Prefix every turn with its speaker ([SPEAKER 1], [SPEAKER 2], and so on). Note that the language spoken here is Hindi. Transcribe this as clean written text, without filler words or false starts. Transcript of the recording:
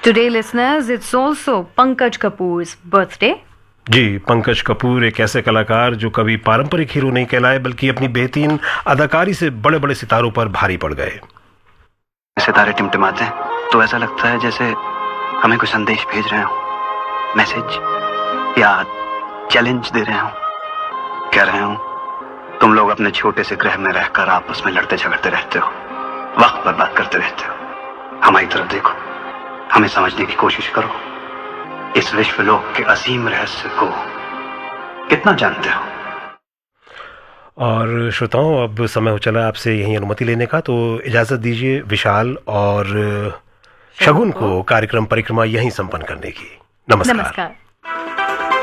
[SPEAKER 1] Today, listeners, it's also Pankaj Kapoor's birthday.
[SPEAKER 2] जी, पंकज कपूर एक ऐसे कलाकार जो कभी पारंपरिक हीरो नहीं कहलाए बल्कि अपनी बेहतरीन अदाकारी से बड़े बड़े सितारों पर भारी पड़ गए।
[SPEAKER 3] सितारे टिमटिमाते हैं तो ऐसा लगता है जैसे हमें कोई संदेश भेज रहे हो, मैसेज या चैलेंज दे रहे हो। कह रहे हो तुम लोग अपने छोटे से ग्रह में रहकर आपस में लड़ते झगड़ते रहते हो, वक्त बर्बाद करते रहते हो। हमारी तरफ देखो, हमें समझने की कोशिश करो। इस विश्वलोक के असीम रहस्य को कितना जानते हो?
[SPEAKER 2] और श्रोताओं, अब समय हो चला आपसे यही अनुमति लेने का, तो इजाजत दीजिए विशाल और शगुन को कार्यक्रम परिक्रमा यहीं संपन्न करने की। नमस्कार।